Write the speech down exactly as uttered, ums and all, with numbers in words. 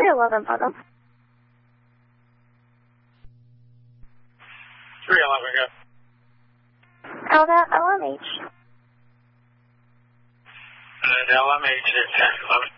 three eleven, Pardon. three eleven, go. Alda, L M H. And L M H is ten eleven.